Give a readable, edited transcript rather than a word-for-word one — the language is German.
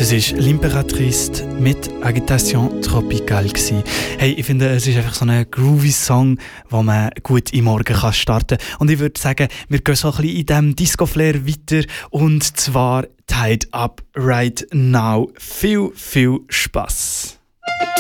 Das war L'Impératrice mit Agitation Tropicale. Hey, ich finde, es ist einfach so ein groovy Song, wo man gut in den Morgen starten kann. Und ich würde sagen, wir gehen so ein bisschen in diesem Disco-Flair weiter. Und zwar Tied Up Right Now. Viel Spass.